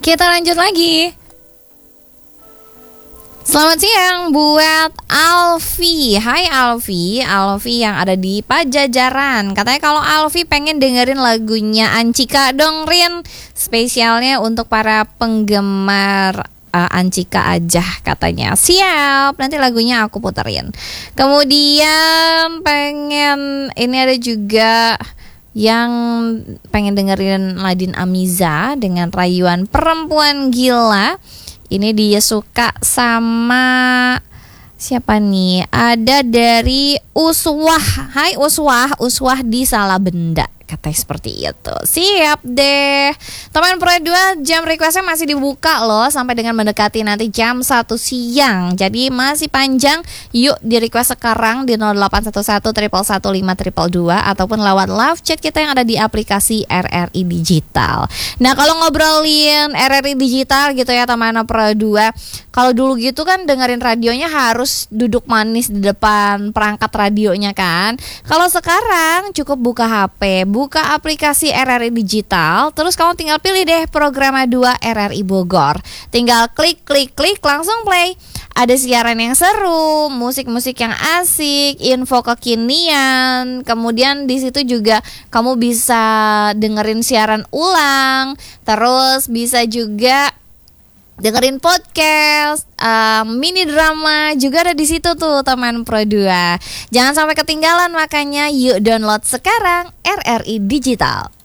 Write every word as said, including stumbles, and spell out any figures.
Kita lanjut lagi. Selamat siang buat Alfi. Hai Alfi, Alfi yang ada di Pajajaran. Katanya kalau Alfi pengen dengerin lagunya Ancika dong Rin. Spesialnya untuk para penggemar uh, Ancika aja katanya. Siap, nanti lagunya aku puterin. Kemudian pengen, ini ada juga yang pengen dengerin Ladin Amiza dengan rayuan Perempuan Gila. Ini dia suka sama siapa nih? Ada dari Uswah. Hai Uswah, Uswah di Salabenda. Katanya seperti itu. Siap deh. Teman Pro dua, jam requestnya masih dibuka loh sampai dengan mendekati nanti jam satu siang. Jadi masih panjang. Yuk di request sekarang di nol delapan satu satu satu satu lima dua dua ataupun lewat live chat kita yang ada di aplikasi R R I Digital. Nah, kalau ngobrolin R R I Digital gitu ya teman Pro dua, kalau dulu gitu kan dengerin radionya harus duduk manis di depan perangkat radionya kan. Kalau sekarang cukup buka H P, buka aplikasi R R I Digital, terus kamu tinggal pilih deh program dua R R I Bogor. Tinggal klik klik klik langsung play. Ada siaran yang seru, musik-musik yang asik, info kekinian. Kemudian di situ juga kamu bisa dengerin siaran ulang, terus bisa juga dengerin podcast, uh, mini drama juga ada di situ tuh teman Pro dua. Jangan sampai ketinggalan, makanya yuk download sekarang R R I Digital.